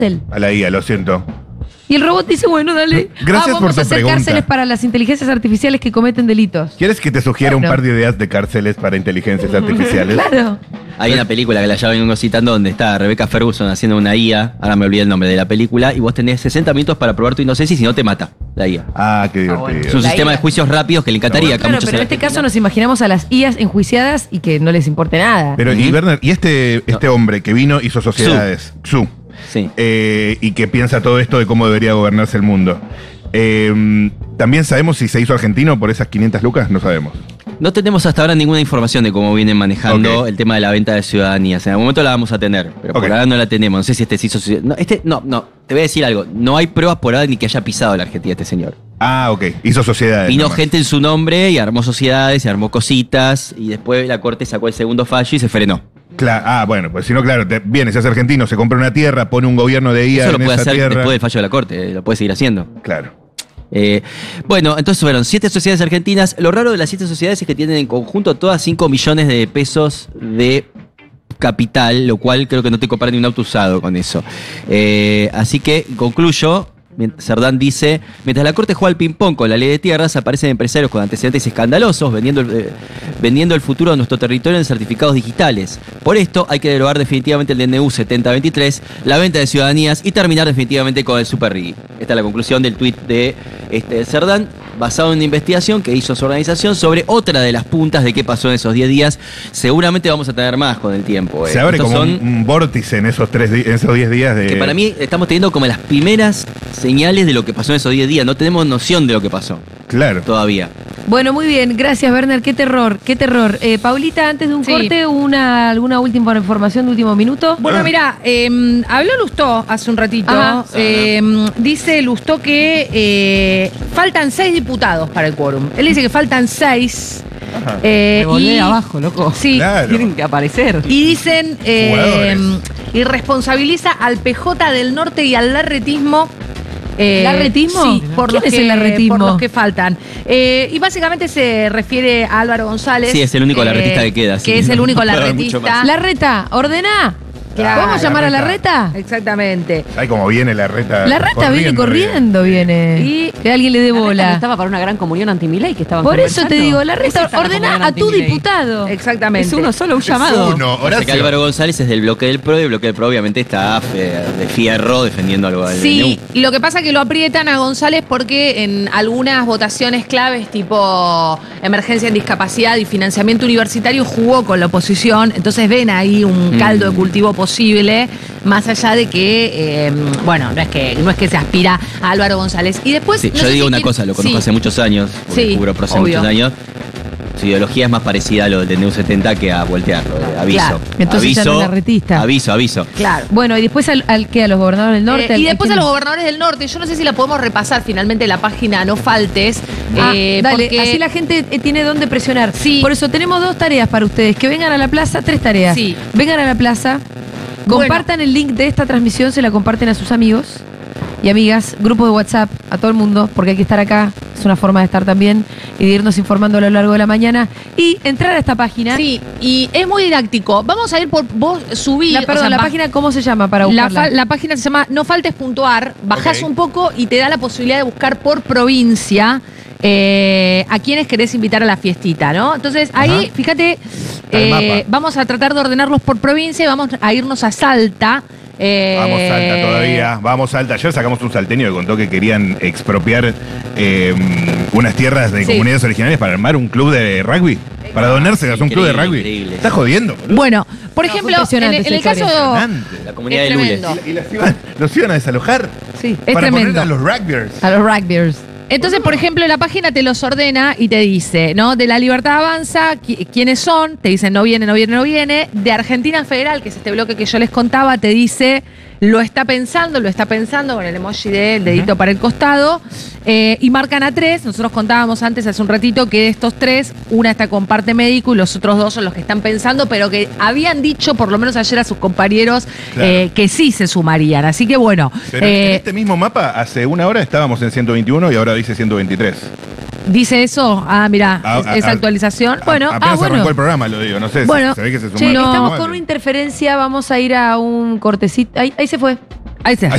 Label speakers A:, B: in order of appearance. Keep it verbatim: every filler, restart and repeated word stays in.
A: A la I A, lo siento.
B: Y el robot dice, bueno, dale.
A: Gracias
B: ah,
A: por
B: vamos
A: tu
B: a hacer
A: pregunta.
B: cárceles para las inteligencias artificiales que cometen delitos.
A: ¿Quieres que te sugiera
B: Bueno.
A: un par de ideas de cárceles para inteligencias artificiales?
B: Claro.
C: Hay una película que la ya vengo citando donde está Rebecca Ferguson haciendo una I A, ahora me olvidé el nombre de la película, y vos tenés sesenta minutos para probar tu inocencia y si no te mata la I A.
A: Ah, qué divertido.
B: bueno.
C: Es un
B: La
C: sistema
B: I A.
C: de juicios rápidos que le encantaría. que a
B: Claro,
C: muchos
B: pero en
C: en
B: este
C: Argentina-
B: caso nos imaginamos a las I As enjuiciadas y que no les importe nada.
A: Pero, y
C: Ujú.
A: Werner, y este, este hombre que vino, hizo sociedades, Xu,
C: Sí.
A: eh, y que piensa todo esto de cómo debería gobernarse el mundo. Eh, ¿También sabemos si se hizo argentino por esas quinientas lucas? No sabemos.
C: No tenemos hasta ahora ninguna información de cómo vienen manejando
A: Ok.
C: el tema de la venta de ciudadanías. En algún momento la vamos a tener, pero
A: Ok.
C: por ahora no la tenemos. No sé si este se hizo. No, este, no, no. Te voy a decir algo. No hay pruebas por ahora ni que haya pisado la Argentina este señor.
A: Ah, ok. Hizo sociedades.
C: Vino
A: nomás.
C: gente en su nombre y armó sociedades y armó cositas. Y después la corte sacó el segundo fallo y se frenó.
A: Cla- ah, bueno, pues si no, claro, te, viene, se hace argentino, se compra una tierra, pone un gobierno de I A
C: Eso lo
A: en
C: puede
A: esa
C: hacer
A: tierra.
C: después del fallo de la corte. Lo puede seguir haciendo.
A: Claro.
C: Eh, bueno, entonces fueron siete sociedades argentinas. Lo raro de las siete sociedades es que tienen en conjunto todas cinco millones de pesos de capital, lo cual creo que no te compara ni un auto usado con eso. Eh, así que concluyo. Cerdán dice, mientras la Corte juega al ping-pong con la ley de tierras, aparecen empresarios con antecedentes escandalosos vendiendo el, eh, vendiendo el futuro de nuestro territorio en certificados digitales. Por esto hay que derogar definitivamente el D N U setenta veintitrés, la venta de ciudadanías y terminar definitivamente con el Super R I G. Esta es la conclusión del tuit de este, Cerdán, basado en una investigación que hizo su organización sobre otra de las puntas de qué pasó en esos diez días. Seguramente vamos a tener más con el tiempo. eh.
A: Se abre
C: Estos
A: como
C: son-
A: un, un vórtice en esos tres di- en esos diez días de.
C: que para mí estamos teniendo como las primeras señales de lo que pasó en esos diez días. No tenemos noción de lo que pasó
A: Claro.
C: todavía.
B: Bueno, muy bien, gracias Werner, qué terror, qué terror. Eh, Paulita, antes de un
D: Sí.
B: corte, una, ¿alguna última información de último minuto?
D: Bueno, mira, eh, habló Lustó hace un ratito.
B: Ajá.
D: Eh, dice Lustó que eh, faltan seis diputados para el quórum. Él dice que faltan seis.
A: Ajá.
D: eh,
E: Me volé
D: y-
E: abajo, loco.
D: Sí.
A: Claro.
E: Tienen que aparecer.
D: Y dicen, eh,
A: Jugadores.
D: y responsabiliza al P J del Norte y al larretismo. eh,
B: ¿Larretismo?
D: Sí, por
B: ¿Quién
D: los,
B: es
D: que,
B: el larretismo?
D: por los que faltan. Eh, y básicamente se refiere a Álvaro González.
C: Sí, es el único larretista que queda,
D: Que
C: sí.
D: es el único
C: No puede haber mucho
D: larretista.
C: más.
B: La reta, ordená.
D: Claro.
B: ¿Podemos llamar a la
A: Larreta.
B: reta?
D: Exactamente.
A: Ay, como viene la reta.
B: La reta viene corriendo, viene.
D: Y-
B: que alguien le dé
E: La reta no
B: bola.
E: estaba para una gran comunión anti-Milei que estaban
B: Por eso te
E: conversando.
B: digo, la
E: Esa
B: reta
E: es la
B: ordena
E: comunión
B: a tu
E: anti-Milei.
B: diputado.
D: Exactamente.
E: Es uno solo, un
A: Es
E: llamado.
A: uno,
C: O sea que
A: Horacio.
C: Álvaro González es del bloque del PRO y el bloque del PRO obviamente está eh, de fierro defendiendo algo del
D: Sí,
C: D N U.
D: y lo que pasa es que lo aprietan a González porque en algunas votaciones claves, tipo emergencia en discapacidad y financiamiento universitario, jugó con la oposición. Entonces ven ahí un
C: Mm.
D: caldo de cultivo posible, más allá de que, eh, bueno, no es que no es que se aspira a Álvaro González. Y después.
C: Sí,
D: no
C: yo
D: sé
C: digo
D: si
C: una
D: quiere-
C: cosa, lo conozco
D: sí.
C: hace muchos años, porque
D: Sí,
C: cubro PRO hace
D: obvio.
C: muchos años. Su ideología es más parecida a lo del D N U setenta que a voltearlo. eh, Aviso.
D: Claro.
B: Entonces ya no es larretista.
C: Aviso, aviso.
D: Claro.
B: Bueno, y después al, al que a los gobernadores del norte.
D: Eh, y
B: al-
D: después a
B: quién?
D: los gobernadores del norte. Yo no sé si la podemos repasar finalmente la página No Faltes.
B: Ah,
D: eh,
B: dale,
D: porque-
B: así la gente eh, tiene dónde presionar.
D: Sí.
B: Por eso tenemos dos tareas para ustedes. Que vengan a la plaza, tres tareas.
D: Sí.
B: Vengan a la plaza,
D: Bueno.
B: compartan el link de esta transmisión, se la comparten a sus amigos y amigas, grupo de WhatsApp, a todo el mundo, porque hay que estar acá, es una forma de estar también y de irnos informando a lo largo de la mañana y entrar a esta página.
D: Sí, y es muy didáctico. Vamos a ir por vos subir.
B: La, perdón,
D: o sea,
B: la
D: ba-
B: página, ¿cómo se llama para
D: La,
B: buscarla?
D: fa- la página se llama nofaltes.ar. Bajás
A: Ok.
D: un poco y te da la posibilidad de buscar por provincia eh, a quienes querés invitar a la fiestita, ¿no? Entonces ahí,
A: Ajá.
D: fíjate,
A: Al
D: eh,
A: mapa.
D: vamos a tratar de ordenarlos por provincia y vamos a irnos a Salta. eh,
A: Vamos Salta todavía, vamos Salta. Ayer sacamos un salteño que contó que querían expropiar eh, unas tierras de
D: Sí.
A: comunidades originarias para armar un club de rugby. Para donárselas a un club de
C: Increíble,
A: rugby.
C: increíble.
A: ¿Estás jodiendo, boludo?
D: Bueno, por
B: No, fue
D: ejemplo, en,
B: impresionante
D: el- en
B: esa
D: el
B: historia.
D: caso.
A: Impresionante.
C: La comunidad
D: Es
C: de Lule.
D: tremendo.
A: Y, y las iban- los iban a desalojar
B: Sí,
D: Es
A: para poner
D: tremendo.
A: a los rugbyers.
B: a los rugbyers.
D: Entonces, por ejemplo, la página te los ordena y te dice, ¿no? De La Libertad Avanza, qui- ¿quiénes son? Te dicen no viene, no viene, no viene. De Argentina Federal, que es este bloque que yo les contaba, te dice lo está pensando, lo está pensando con el emoji del dedito para el costado. Eh, y marcan a tres. Nosotros contábamos antes, hace un ratito, que de estos tres, una está con parte médico y los otros dos son los que están pensando, pero que habían dicho, por lo menos ayer a sus compañeros,
A: Claro.
D: eh, que sí se sumarían. Así que bueno.
A: Pero
D: eh,
A: en este mismo mapa, hace una hora estábamos en ciento veintiuno y ahora dice ciento veintitrés.
D: ¿Dice eso? Ah, mira,
A: Ah,
D: es-
A: ah,
D: esa
A: ah,
D: actualización.
A: A-
D: Bueno,
A: apenas
D: ah, bueno.
A: arrancó el programa, lo digo, no sé. se-
D: Bueno,
A: se ve que se
B: Che,
A: sumaron.
D: no.
B: estamos
A: Vale.
B: con una interferencia, vamos a ir a un cortecito. Ahí, ahí se fue.
D: Ahí se